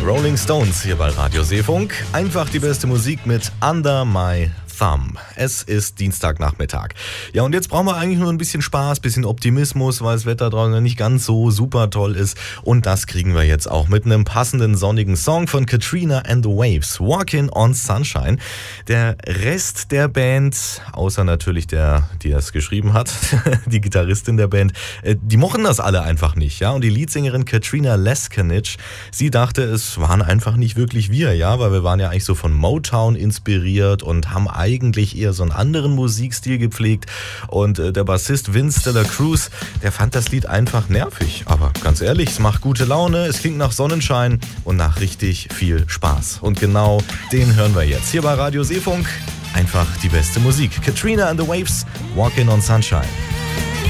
Rolling Stones hier bei Radio Seefunk. Einfach die beste Musik mit Under My Thumb. Es ist Dienstagnachmittag. Ja, und jetzt brauchen wir eigentlich nur ein bisschen Spaß, ein bisschen Optimismus, weil das Wetter draußen nicht ganz so super toll ist. Und das kriegen wir jetzt auch mit einem passenden sonnigen Song von Katrina and the Waves, Walking on Sunshine. Der Rest der Band, außer natürlich der, die das geschrieben hat, die Gitarristin der Band, die mochten das alle einfach nicht, ja. Und die Leadsängerin Katrina Leskanich, sie dachte, es waren einfach nicht wirklich wir, ja, weil wir waren ja eigentlich so von Motown inspiriert und haben eigentlich eher so einen anderen Musikstil gepflegt. Und der Bassist Vince de la Cruz, der fand das Lied einfach nervig. Aber ganz ehrlich, es macht gute Laune, es klingt nach Sonnenschein und nach richtig viel Spaß. Und genau den hören wir jetzt hier bei Radio Seefunk. Einfach die beste Musik. Katrina and the Waves, Walking on Sunshine.